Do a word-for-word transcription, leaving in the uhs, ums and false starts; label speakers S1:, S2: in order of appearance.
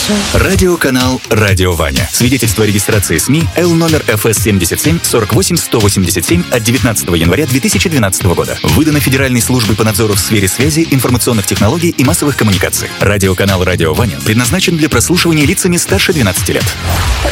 S1: лучше.
S2: Радиоканал «Радио Ваня». Свидетельство о регистрации СМИ Л номер эф эс семьдесят семь сорок восемь сто восемьдесят семь от девятнадцатого января две тысячи двенадцатого года. Выдано Федеральной службой по надзору в сфере связи, информационных технологий и массовых коммуникаций. Радиоканал «Радио Ваня» предназначен для прослушивания лицами старше двенадцати лет.